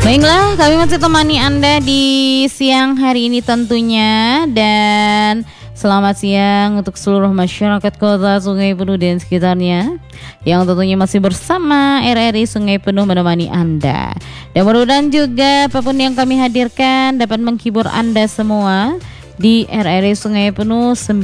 Baiklah, kami masih temani Anda di siang hari ini tentunya. Dan selamat siang untuk seluruh masyarakat kota Sungai Penuh dan sekitarnya yang tentunya masih bersama RRI Sungai Penuh menemani Anda. Dan mudah-mudahan juga apapun yang kami hadirkan dapat menghibur Anda semua di RRI Sungai Penuh